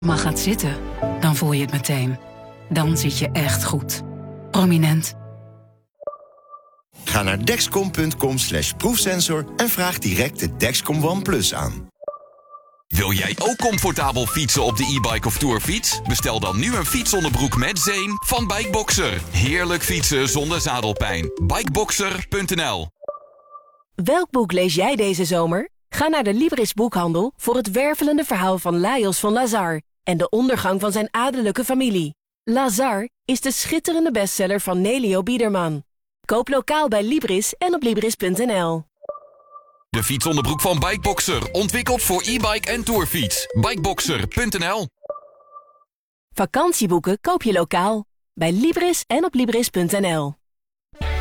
maar gaat zitten, dan voel je het meteen. Dan zit je echt goed. Prominent. Ga naar dexcom.com/proefsensor en vraag direct de Dexcom One Plus aan. Wil jij ook comfortabel fietsen op de e-bike of tourfiets? Bestel dan nu een fietsonderbroek met zeem van Bikeboxer. Heerlijk fietsen zonder zadelpijn. Bikeboxer.nl. Welk boek lees jij deze zomer? Ga naar de Libris boekhandel voor het wervelende verhaal van Lajos van Lazar en de ondergang van zijn adellijke familie. Lazar is de schitterende bestseller van Nelio Biederman. Koop lokaal bij Libris en op Libris.nl. De fietsonderbroek van Bikeboxer, ontwikkeld voor e-bike en tourfiets. Bikeboxer.nl. Vakantieboeken koop je lokaal bij Libris en op Libris.nl.